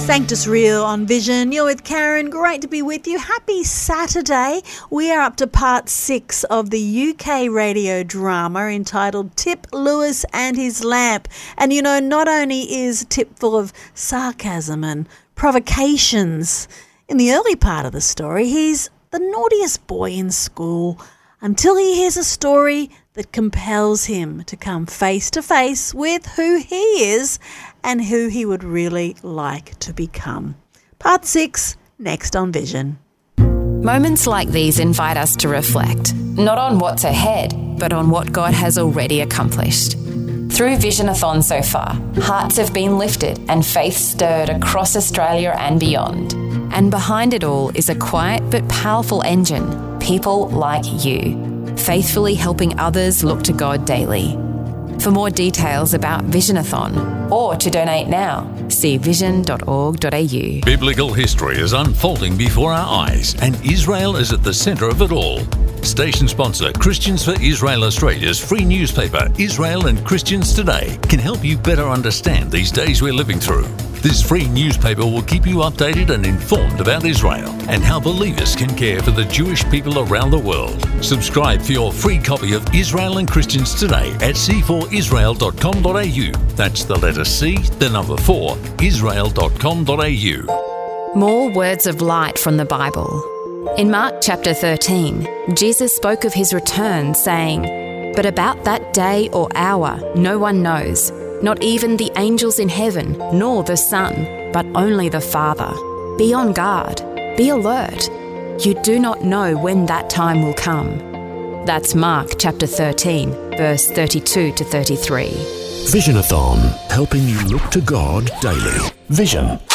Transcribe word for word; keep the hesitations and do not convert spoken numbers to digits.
Sanctus Real on Vision. You're with Karen. Great to be with you. Happy Saturday. We are up to part six of the U K radio drama entitled Tip Lewis and His Lamp. And you know, not only is Tip full of sarcasm and provocations, in the early part of the story, he's the naughtiest boy in school until he hears a story that compels him to come face to face with who he is and who he would really like to become. Part six, next on Vision. Moments like these invite us to reflect, not on what's ahead, but on what God has already accomplished. Through Visionathon so far, hearts have been lifted and faith stirred across Australia and beyond. And behind it all is a quiet but powerful engine, people like you, faithfully helping others look to God daily. For more details about Visionathon or to donate now, see vision dot org dot a u. Biblical history is unfolding before our eyes, and Israel is at the centre of it all. Station sponsor Christians for Israel Australia's free newspaper, Israel and Christians Today, can help you better understand these days we're living through. This free newspaper will keep you updated and informed about Israel and how believers can care for the Jewish people around the world. Subscribe for your free copy of Israel and Christians Today at c four israel dot com dot a u. That's the letter C, the number four, israel dot com dot a u. More words of light from the Bible. In Mark chapter thirteen, Jesus spoke of his return, saying, "But about that day or hour no one knows, not even the angels in heaven, nor the Son, but only the Father. Be on guard, be alert. You do not know when that time will come." That's Mark chapter thirteen, verse thirty-two to thirty-three. Visionathon, helping you look to God daily. Vision